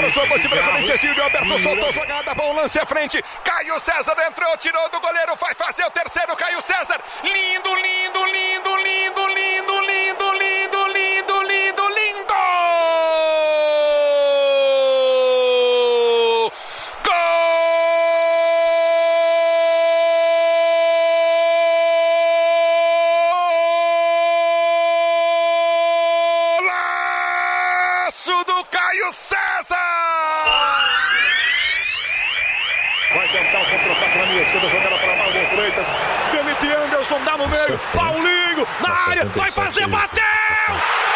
Cruzou com o time da Corinthians, Cecílio, Alberto soltou jogada, bom lance à frente. Caio César entrou, tirou do goleiro, vai fazer o terceiro, Caio César. Lindo, lindo, lindo, lindo, lindo, lindo, lindo, lindo, lindo, lindo. Do Caio César! Vai tentar o contra-ataque na minha esquerda, jogada para Marlon Freitas. Felipe Anderson dá no meio, Paulinho na área, vai fazer, bateu!